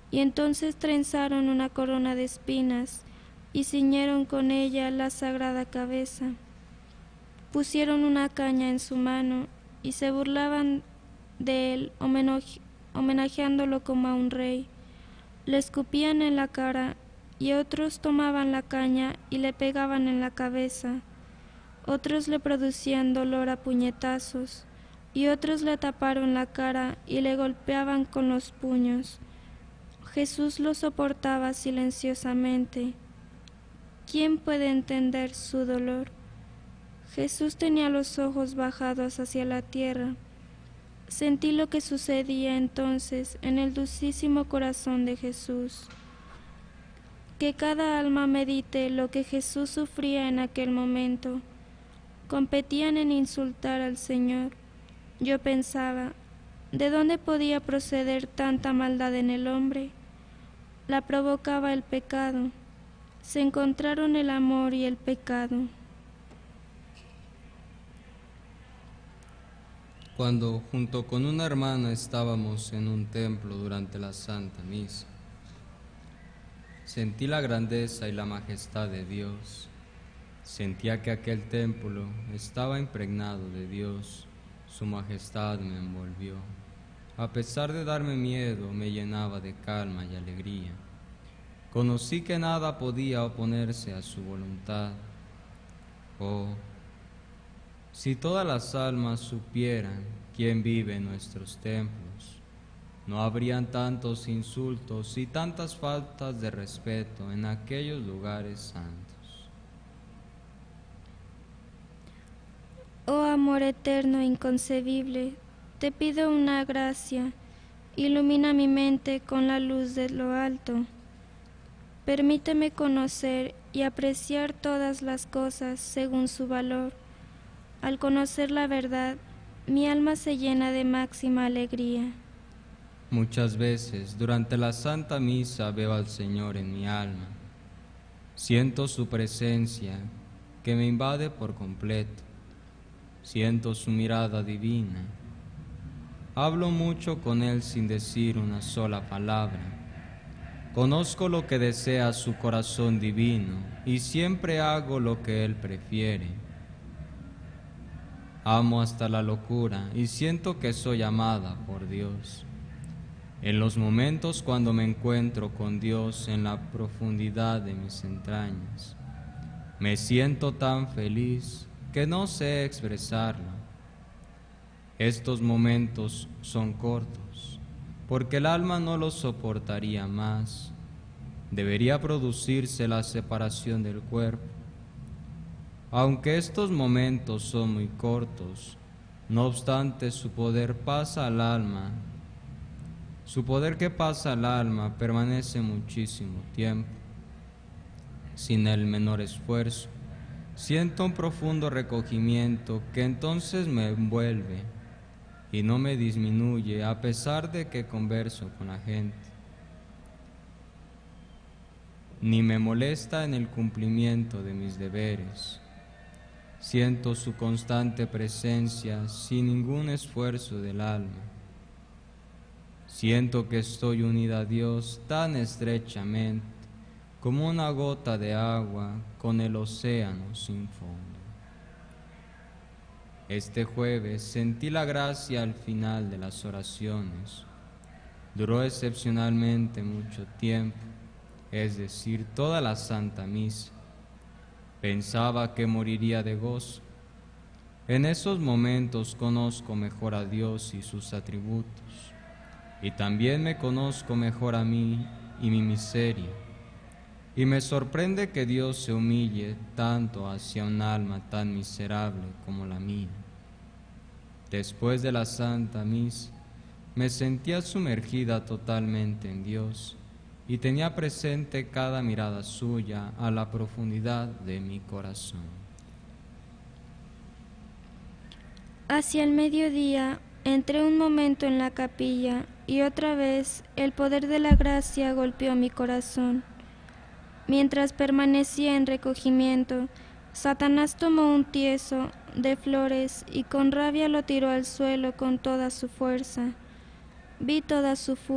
Y entonces trenzaron una corona de espinas y ciñeron con ella la sagrada cabeza. Pusieron una caña en su mano y se burlaban de él, homenajeándolo como a un rey. Le escupían en la cara y otros tomaban la caña y le pegaban en la cabeza. Otros le producían dolor a puñetazos y otros le taparon la cara y le golpeaban con los puños. Jesús lo soportaba silenciosamente. ¿Quién puede entender su dolor? Jesús tenía los ojos bajados hacia la tierra. Sentí lo que sucedía entonces en el dulcísimo corazón de Jesús. Que cada alma medite lo que Jesús sufría en aquel momento. Competían en insultar al Señor. Yo pensaba, ¿de dónde podía proceder tanta maldad en el hombre? La provocaba el pecado. Se encontraron el amor y el pecado. Cuando junto con una hermana estábamos en un templo durante la Santa Misa, sentí la grandeza y la majestad de Dios. Sentía que aquel templo estaba impregnado de Dios. Su majestad me envolvió. A pesar de darme miedo, me llenaba de calma y alegría. Conocí que nada podía oponerse a su voluntad. Oh, si todas las almas supieran quién vive en nuestros templos, no habrían tantos insultos y tantas faltas de respeto en aquellos lugares santos. Oh amor eterno e inconcebible, te pido una gracia, ilumina mi mente con la luz de lo alto. Permíteme conocer y apreciar todas las cosas según su valor. Al conocer la verdad, mi alma se llena de máxima alegría. Muchas veces durante la Santa Misa veo al Señor en mi alma. Siento su presencia que me invade por completo. Siento su mirada divina. Hablo mucho con Él sin decir una sola palabra. Conozco lo que desea su corazón divino y siempre hago lo que Él prefiere. Amo hasta la locura y siento que soy amada por Dios. En los momentos cuando me encuentro con Dios en la profundidad de mis entrañas, me siento tan feliz que no sé expresarlo. Estos momentos son cortos, porque el alma no los soportaría más. Debería producirse la separación del cuerpo. Aunque estos momentos son muy cortos, no obstante su poder pasa al alma. Su poder que pasa al alma permanece muchísimo tiempo. Sin el menor esfuerzo, siento un profundo recogimiento que entonces me envuelve y no me disminuye a pesar de que converso con la gente. Ni me molesta en el cumplimiento de mis deberes. Siento su constante presencia sin ningún esfuerzo del alma. Siento que estoy unida a Dios tan estrechamente como una gota de agua con el océano sin fondo. Este jueves sentí la gracia al final de las oraciones. Duró excepcionalmente mucho tiempo, es decir, toda la Santa Misa. Pensaba que moriría de gozo. En esos momentos conozco mejor a Dios y sus atributos, y también me conozco mejor a mí y mi miseria. Y me sorprende que Dios se humille tanto hacia un alma tan miserable como la mía. Después de la Santa Misa, me sentía sumergida totalmente en Dios y tenía presente cada mirada suya a la profundidad de mi corazón. Hacia el mediodía entré un momento en la capilla y otra vez el poder de la gracia golpeó mi corazón. Mientras permanecía en recogimiento, Satanás tomó un tieso de flores y con rabia lo tiró al suelo con toda su fuerza. Vi toda su furia